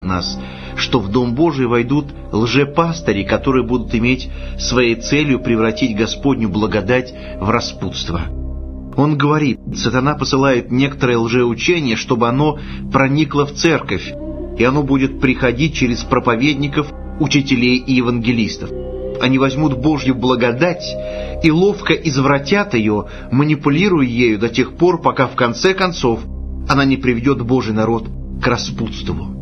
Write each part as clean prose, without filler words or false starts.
нас, что в Дом Божий войдут лжепастыри, которые будут иметь своей целью превратить Господню благодать в распутство. Он говорит, сатана посылает некоторое лжеучение, чтобы оно проникло в церковь, и оно будет приходить через проповедников, учителей и евангелистов. Они возьмут Божью благодать и ловко извратят ее, манипулируя ею до тех пор, пока в конце концов она не приведет Божий народ к распутству.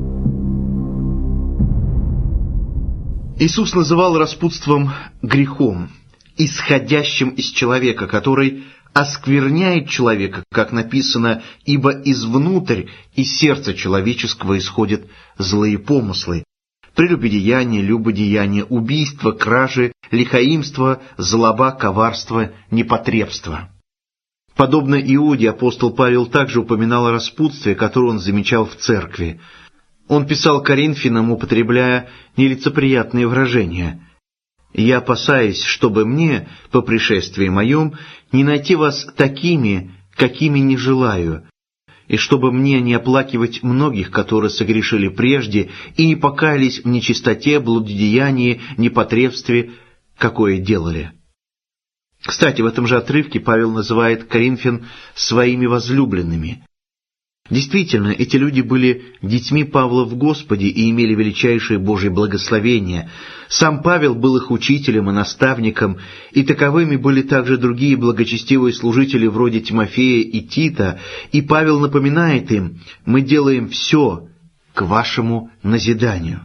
Иисус называл распутством грехом, исходящим из человека, который оскверняет человека, как написано, ибо извнутрь из сердца человеческого исходят злые помыслы, прелюбодеяние, любодеяние, убийство, кражи, лихоимство, злоба, коварство, непотребство. Подобно Иуде, апостол Павел также упоминал о распутстве, которое он замечал в церкви. Он писал Коринфянам, употребляя нелицеприятные выражения: «Я опасаюсь, чтобы мне, по пришествии моем, не найти вас такими, какими не желаю, и чтобы мне не оплакивать многих, которые согрешили прежде и не покаялись в нечистоте, блудодеянии, непотребстве, какое делали». Кстати, в этом же отрывке Павел называет коринфян своими возлюбленными. Действительно, эти люди были детьми Павла в Господе и имели величайшее Божье благословение. Сам Павел был их учителем и наставником, и таковыми были также другие благочестивые служители вроде Тимофея и Тита, и Павел напоминает им: «Мы делаем все к вашему назиданию».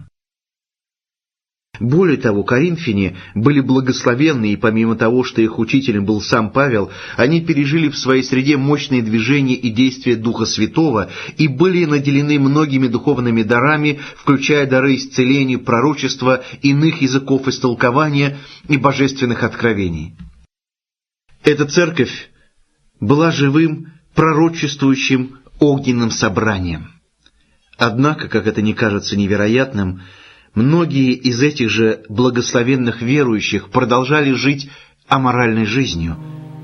Более того, коринфяне были благословенны, и помимо того, что их учителем был сам Павел, они пережили в своей среде мощные движения и действия Духа Святого и были наделены многими духовными дарами, включая дары исцеления, пророчества, иных языков истолкования и божественных откровений. Эта церковь была живым, пророчествующим огненным собранием. Однако, как это не кажется невероятным, многие из этих же благословенных верующих продолжали жить аморальной жизнью.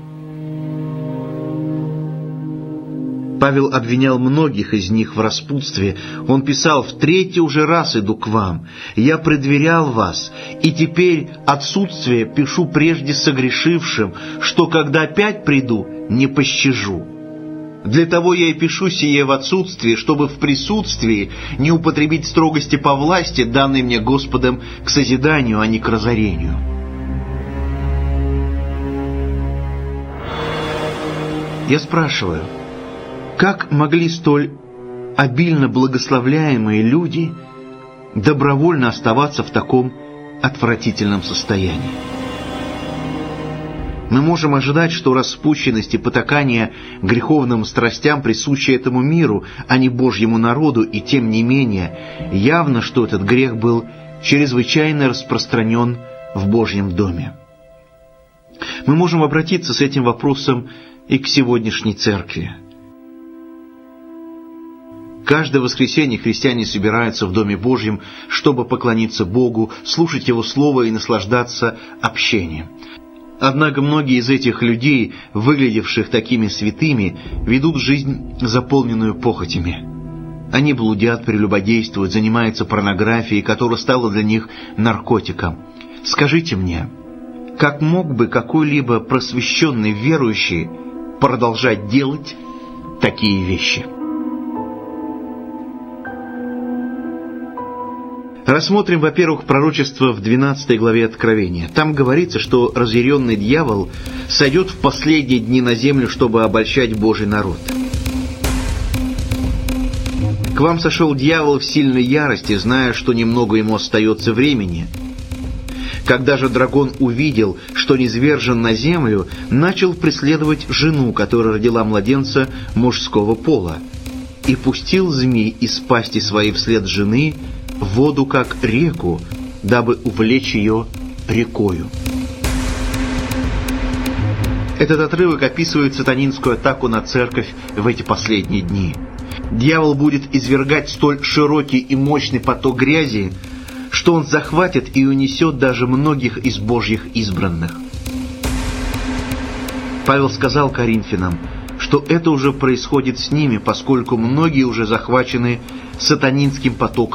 Павел обвинял многих из них в распутстве. Он писал: «В третий уже раз иду к вам. Я предверял вас, и теперь отсутствие пишу прежде согрешившим, что когда опять приду, не пощажу. Для того я и пишу сие в отсутствии, чтобы в присутствии не употребить строгости по власти, данной мне Господом к созиданию, а не к разорению». Я спрашиваю, как могли столь обильно благословляемые люди добровольно оставаться в таком отвратительном состоянии? Мы можем ожидать, что распущенность и потакание греховным страстям присущи этому миру, а не Божьему народу, и тем не менее явно, что этот грех был чрезвычайно распространен в Божьем доме. Мы можем обратиться с этим вопросом и к сегодняшней церкви. Каждое воскресенье христиане собираются в Доме Божьем, чтобы поклониться Богу, слушать Его Слово и наслаждаться общением. Однако многие из этих людей, выглядевших такими святыми, ведут жизнь, заполненную похотями. Они блудят, прелюбодействуют, занимаются порнографией, которая стала для них наркотиком. Скажите мне, как мог бы какой-либо просвещенный верующий продолжать делать такие вещи? Рассмотрим, во-первых, пророчество в 12 главе Откровения. Там говорится, что разъяренный дьявол сойдет в последние дни на землю, чтобы обольщать Божий народ. «К вам сошел дьявол в сильной ярости, зная, что немного ему остается времени. Когда же дракон увидел, что низвержен на землю, начал преследовать жену, которая родила младенца мужского пола, и пустил змей из пасти своей вслед жены в воду, как реку, дабы увлечь ее рекою». Этот отрывок описывает сатанинскую атаку на церковь в эти последние дни. Дьявол будет извергать столь широкий и мощный поток грязи, что он захватит и унесет даже многих из Божьих избранных. Павел сказал коринфянам, что это уже происходит с ними, поскольку многие уже захвачены сатанинским потоком